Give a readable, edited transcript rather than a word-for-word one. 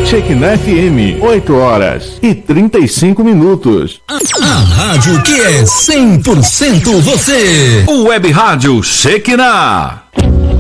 Shekinah FM, 8h35. A rádio que é 100% você. O Web Rádio Shekinah.